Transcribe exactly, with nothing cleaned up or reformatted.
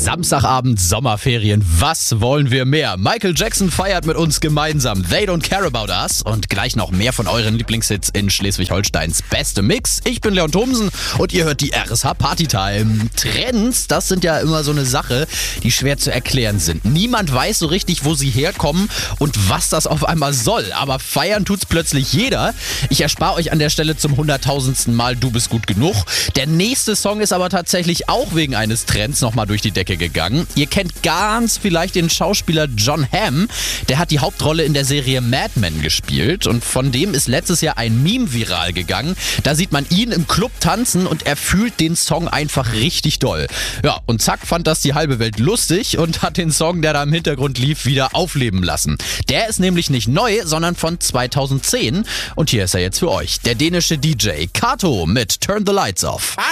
Samstagabend, Sommerferien, was wollen wir mehr? Michael Jackson feiert mit uns gemeinsam They Don't Care About Us und gleich noch mehr von euren Lieblingshits in Schleswig-Holsteins beste Mix. Ich bin Leon Thomsen und ihr hört die R S H Partytime. Trends, das sind ja immer so eine Sache, die schwer zu erklären sind. Niemand weiß so richtig, wo sie herkommen und was das auf einmal soll. Aber feiern tut's plötzlich jeder. Ich erspare euch an der Stelle zum hunderttausendsten Mal Du bist gut genug. Der nächste Song ist aber tatsächlich auch wegen eines Trends nochmal durch die Decke gegangen. Ihr kennt ganz vielleicht den Schauspieler Jon Hamm. Der hat die Hauptrolle in der Serie Mad Men gespielt und von dem ist letztes Jahr ein Meme viral gegangen. Da sieht man ihn im Club tanzen und er fühlt den Song einfach richtig doll. Ja, und zack fand das die halbe Welt lustig und hat den Song, der da im Hintergrund lief, wieder aufleben lassen. Der ist nämlich nicht neu, sondern von zweitausendzehn und hier ist er jetzt für euch. Der dänische D J Kato mit Turn the Lights Off.